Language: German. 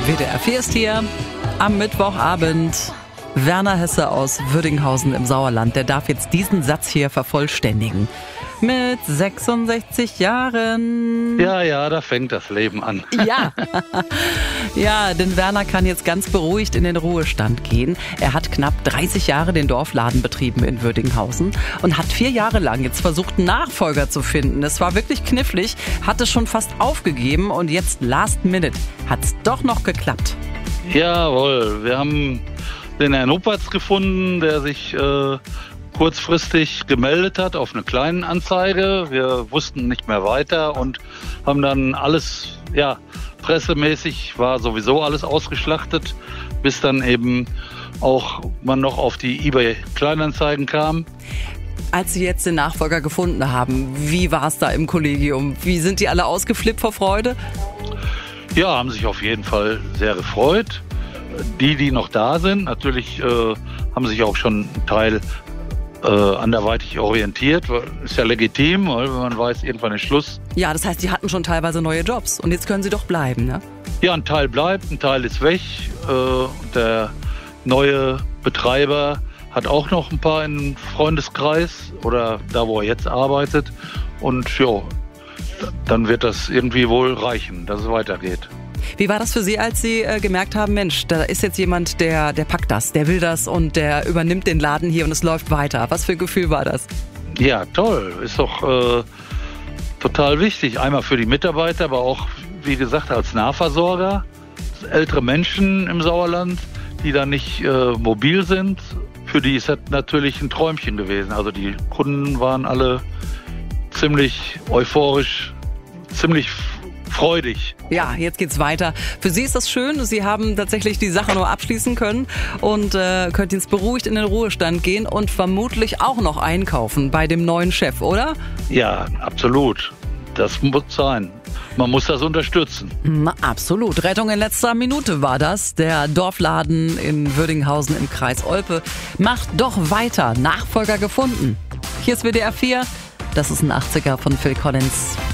WDR 4 ist hier am Mittwochabend. Werner Hesse aus Würdinghausen im Sauerland, der darf jetzt diesen Satz hier vervollständigen. Mit 66 Jahren. Ja, da fängt das Leben an. Ja. Ja, denn Werner kann jetzt ganz beruhigt in den Ruhestand gehen. Er hat knapp 30 Jahre den Dorfladen betrieben in Würdinghausen und hat 4 Jahre lang jetzt versucht, einen Nachfolger zu finden. Es war wirklich knifflig, hatte schon fast aufgegeben und jetzt last minute hat's doch noch geklappt. Jawohl, wir haben den Herrn Huppertz gefunden, der sich kurzfristig gemeldet hat auf eine kleine Anzeige. Wir wussten nicht mehr weiter und haben dann alles, pressemäßig war sowieso alles ausgeschlachtet, bis dann eben auch man noch auf die eBay-Kleinanzeigen kam. Als Sie jetzt den Nachfolger gefunden haben, wie war es da im Kollegium? Wie sind die alle ausgeflippt vor Freude? Ja, haben sich auf jeden Fall sehr gefreut. Die noch da sind, natürlich haben sich auch schon ein Teil anderweitig orientiert. Ist ja legitim, weil man weiß, irgendwann ist Schluss. Ja, das heißt, die hatten schon teilweise neue Jobs und jetzt können sie doch bleiben, ne? Ja, ein Teil bleibt, ein Teil ist weg. Der neue Betreiber hat auch noch ein paar im Freundeskreis oder da, wo er jetzt arbeitet. Und ja, dann wird das irgendwie wohl reichen, dass es weitergeht. Wie war das für Sie, als Sie gemerkt haben, Mensch, da ist jetzt jemand, der packt das, der will das und der übernimmt den Laden hier und es läuft weiter? Was für ein Gefühl war das? Ja, toll. Ist doch total wichtig. Einmal für die Mitarbeiter, aber auch, wie gesagt, als Nahversorger. Ältere Menschen im Sauerland, die dann nicht mobil sind, für die ist das natürlich ein Träumchen gewesen. Also die Kunden waren alle ziemlich euphorisch, ziemlich freudig. Ja, jetzt geht's weiter. Für Sie ist das schön. Sie haben tatsächlich die Sache nur abschließen können und könnt jetzt beruhigt in den Ruhestand gehen und vermutlich auch noch einkaufen bei dem neuen Chef, oder? Ja, absolut. Das muss sein. Man muss das unterstützen. Absolut. Rettung in letzter Minute war das. Der Dorfladen in Würdinghausen im Kreis Olpe macht doch weiter. Nachfolger gefunden. Hier ist WDR 4. Das ist ein 80er von Phil Collins.